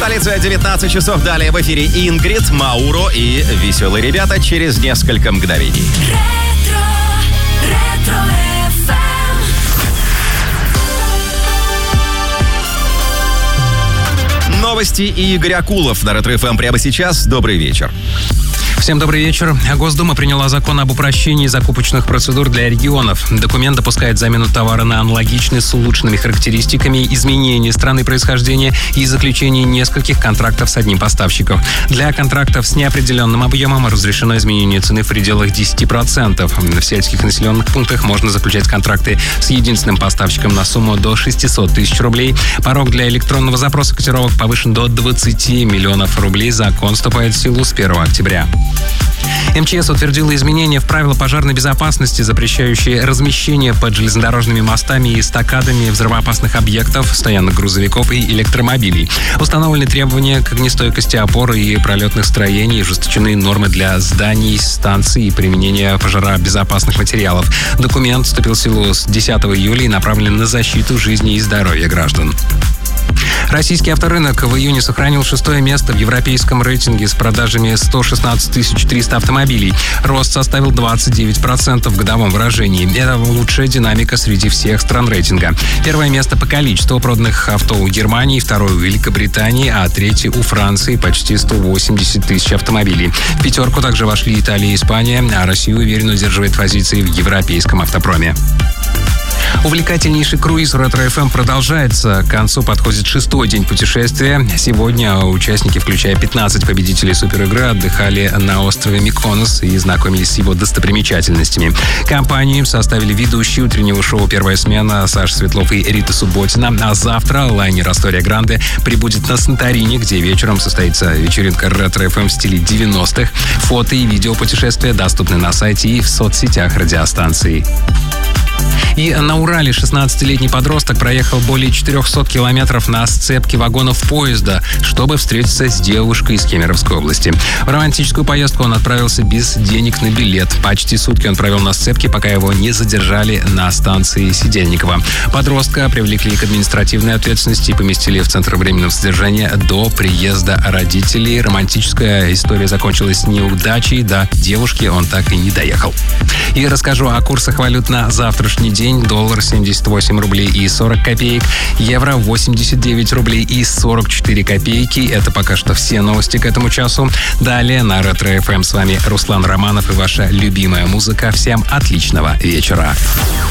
столице 19 часов. Далее в эфире Ингрид, Мауро и веселые ребята через несколько мгновений. Новости и Игорь Акулов на Ретро-ФМ прямо сейчас. Добрый вечер. Всем добрый вечер. Госдума приняла закон об упрощении закупочных процедур для регионов. Документ допускает замену товара на аналогичный с улучшенными характеристиками, изменение страны происхождения и заключение нескольких контрактов с одним поставщиком. Для контрактов с неопределенным объемом разрешено изменение цены в пределах 10%. В сельских населенных пунктах можно заключать контракты с единственным поставщиком на сумму до 600 тысяч рублей. Порог для электронного запроса котировок повышен до 20 миллионов рублей. Закон вступает в силу с 1 октября. МЧС утвердила изменения в правила пожарной безопасности, запрещающие размещение под железнодорожными мостами и эстакадами взрывоопасных объектов, стоянок грузовиков и электромобилей. Установлены требования к огнестойкости опор и пролетных строений, ужесточены нормы для зданий, станций и применения пожаробезопасных материалов. Документ вступил в силу с 10 июля и направлен на защиту жизни и здоровья граждан. Российский авторынок в июне сохранил 6-е место в европейском рейтинге с продажами 116 300 автомобилей. Рост составил 29% в годовом выражении. Это лучшая динамика среди всех стран рейтинга. Первое место по количеству проданных авто у Германии, второе у Великобритании, а третье у Франции, почти 180 тысяч автомобилей. В пятерку также вошли Италия и Испания, а Россия уверенно удерживает позиции в европейском автопроме. Увлекательнейший круиз Ретро-ФМ продолжается. К концу подходит 6-й день путешествия. Сегодня участники, включая 15 победителей суперигры, отдыхали на острове Миконос и знакомились с его достопримечательностями. Компанию составили ведущие утреннего шоу «Первая смена» Саша Светлов и Рита Субботина. А завтра лайнер «Астория Гранде» прибудет на Санторини, где вечером состоится вечеринка Ретро-ФМ в стиле 90-х. Фото и видео путешествия доступны на сайте и в соцсетях радиостанции. И на Урале 16-летний подросток проехал более 400 километров на сцепке вагонов поезда, чтобы встретиться с девушкой из Кемеровской области. В романтическую поездку он отправился без денег на билет. Почти сутки он провел на сцепке, пока его не задержали на станции Сидельникова. Подростка привлекли к административной ответственности и поместили в Центр временного содержания до приезда родителей. Романтическая история закончилась неудачей. До девушки он так и не доехал. И расскажу о курсах валют на завтрашний день. Доллар 78 рублей и 40 копеек, евро 89 рублей и 44 копейки. Это пока что все новости к этому часу. Далее на Ретро-ФМ с вами Руслан Романов и ваша любимая музыка. Всем отличного вечера.